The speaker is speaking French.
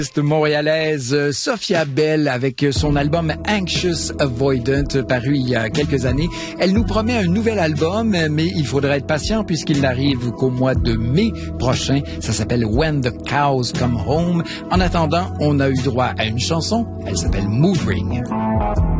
Montréalaise Sophia Bell avec son album Anxious Avoidant paru il y a quelques années. Elle nous promet un nouvel album, mais il faudra être patient puisqu'il n'arrive qu'au mois de mai prochain. Ça s'appelle When the Cows Come Home. En attendant, on a eu droit à une chanson. Elle s'appelle Mood Ring.